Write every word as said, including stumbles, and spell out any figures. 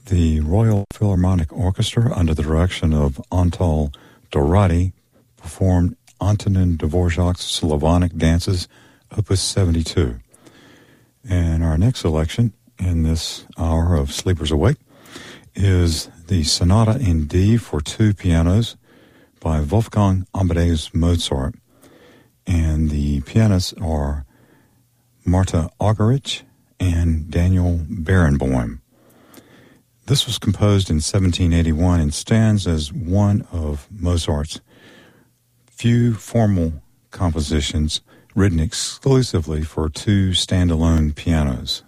The Royal Philharmonic Orchestra, under the direction of Antal Dorati, performed Antonin Dvorak's Slavonic Dances, Opus seventy-two. And our next selection in this hour of Sleepers Awake is the Sonata in D for two pianos by Wolfgang Amadeus Mozart. And the pianists are Marta Argerich and Daniel Barenboim. This was composed in seventeen eighty-one and stands as one of Mozart's few formal compositions written exclusively for two standalone pianos.